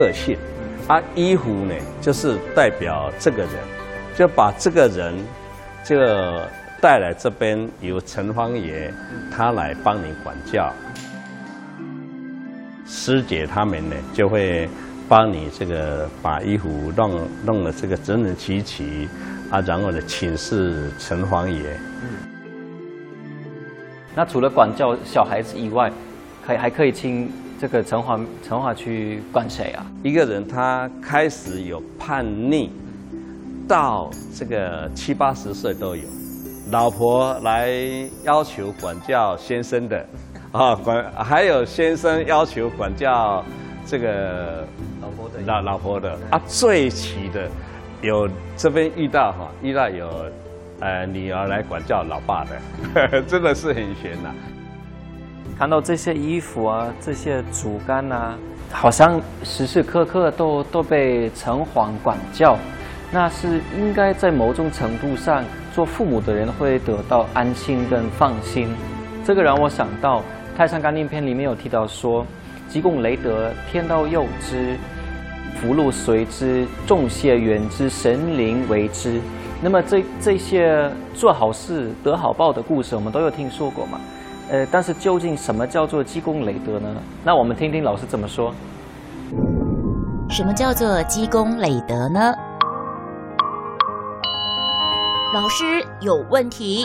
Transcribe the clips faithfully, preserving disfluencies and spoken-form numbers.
个性。啊，衣服呢，就是代表这个人，就把这个人这个带来这边，由城隍爷他来帮你管教。师姐他们呢，就会帮你这个把衣服弄弄得这个整整齐齐啊，然后呢请示城隍爷。 嗯。那除了管教小孩子以外，可以还可以请这个城隍城隍去管谁啊？ 一个人他开始有叛逆，到这个七八十岁都有，老婆来要求管教先生的，啊管还有先生要求管教这个老婆的老老婆的啊，最齐的有这边遇到哈，遇到有呃女儿来管教老爸的，真的是很悬呐。 看到这些衣服啊，这些竹竿啊，好像时时刻刻都都被城隍管教，那是应该在某种程度上，做父母的人会得到安心跟放心。这个让我想到《太上感应篇》里面有提到说，积功累德，天道佑之，福禄随之，众谢远之，神灵为之。那么这这些做好事得好报的故事，我们都有听说过嘛？呃，但是究竟什么叫做积功累德呢？那我们听听老师怎么说。 什么叫做积功累德呢？老师有问题。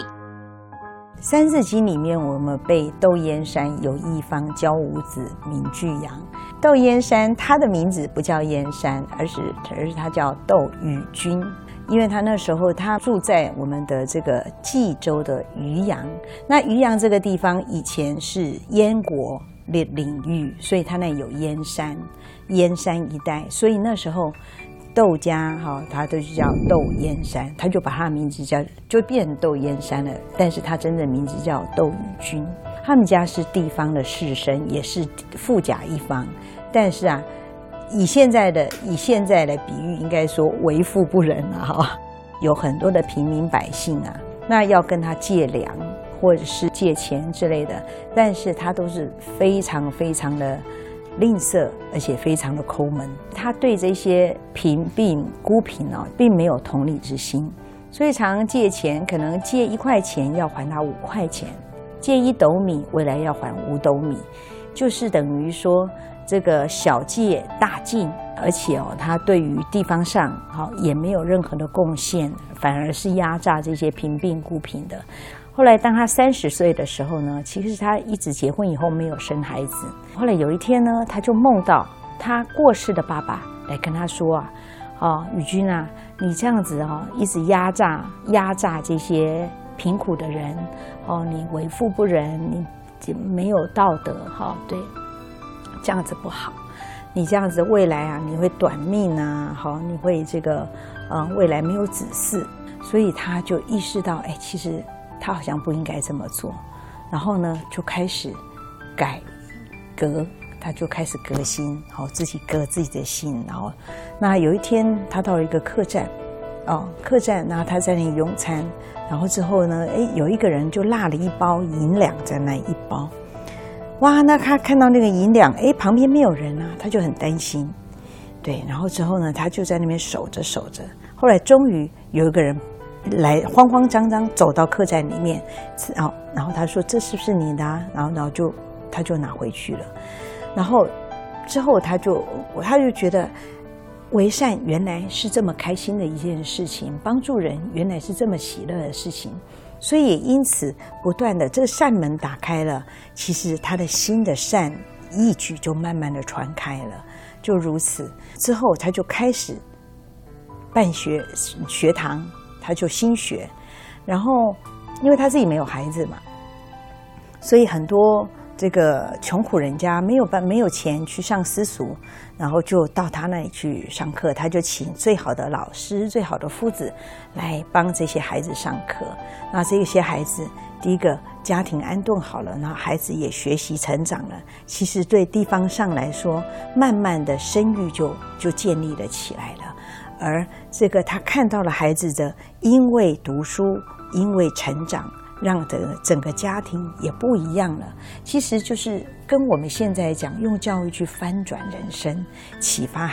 《三字经》里面，我们背窦燕山有一方，教五子，名俱扬。窦燕山他的名字不叫燕山，而是而是他叫窦禹君。因为他那时候他住在我们的这个冀州的渔阳，那渔阳这个地方以前是燕国的领域，所以他那有燕山，燕山一带，所以那时候窦家哈，他都是叫窦燕山，他就把他的名字叫就变成窦燕山了，但是他真正名字叫窦禹君。他们家是地方的士绅，也是富甲一方，但是啊。以现在的以现在的比喻，应该说为富不仁了哈。有很多的平民百姓啊，那要跟他借粮或者是借钱之类的，但是他都是非常非常的吝啬，而且非常的抠门。他对这些贫病孤贫哦，并没有同理之心，所以常常借钱，可能借一块钱要还他五块钱，借一斗米，未来要还五斗米，就是等于说。这个小借大进，而且哦，他对于地方上好也没有任何的贡献，反而是压榨这些贫病孤贫的。后来当他三十岁的时候呢，其实他一直结婚以后没有生孩子。后来有一天呢，他就梦到他过世的爸爸来跟他说啊，哦，禹君啊，你这样子哦，一直压榨压榨这些贫苦的人，哦，你为富不仁，你没有道德，哈、哦，对。这样子不好，你这样子未来啊，你会短命啊，好，你会这个，呃，未来没有子嗣，所以他就意识到，哎，其实他好像不应该这么做，然后呢，就开始改革，他就开始革新，好，自己革自己的心，然后，那有一天他到了一个客栈，哦，客栈，然后他在那里用餐，然后之后呢，哎，有一个人就落了一包银两在那一包。哇，那他看到那个银两，哎，旁边没有人啊，他就很担心，对，然后之后呢，他就在那边守着守着，后来终于有一个人来，慌慌张张走到客栈里面，哦，然后他说这是不是你的啊？然后然后就他就拿回去了，然后之后他就他就觉得为善原来是这么开心的一件事情，帮助人原来是这么喜乐的事情。所以也因此不断的这个善门打开了，其实他的心的善义举就慢慢的传开了，就如此之后他就开始办学学堂，他就新学，然后因为他自己没有孩子嘛，所以很多这个穷苦人家没有办没有钱去上私塾，然后就到他那里去上课，他就请最好的老师、最好的夫子来帮这些孩子上课。那这些孩子，第一个家庭安顿好了，然后孩子也学习成长了，其实对地方上来说，慢慢的声誉就就建立了起来了。而这个他看到了孩子的因为读书，因为成长，让整个整个家庭也不一样了。其实就是跟我们现在讲，用教育去翻转人生，启发孩